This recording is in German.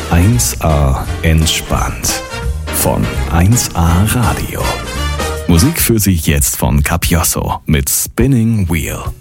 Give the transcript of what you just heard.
1A entspannt von 1A Radio. Musik für Sie jetzt von Capiosso mit Spinning Wheel.